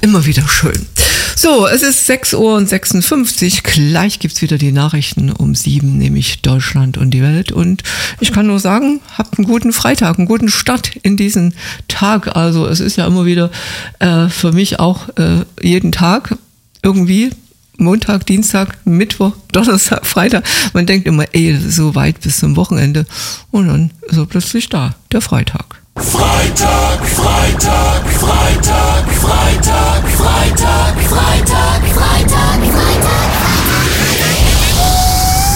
immer wieder schön. So, es ist 6:56 Uhr. Gleich gibt's wieder die Nachrichten um 7, nämlich Deutschland und die Welt. Und ich kann nur sagen, habt einen guten Freitag, einen guten Start in diesen Tag. Also es ist ja immer wieder für mich auch jeden Tag irgendwie Montag, Dienstag, Mittwoch, Donnerstag, Freitag. Man denkt immer, das ist so weit bis zum Wochenende. Und dann ist er plötzlich da, der Freitag. Freitag.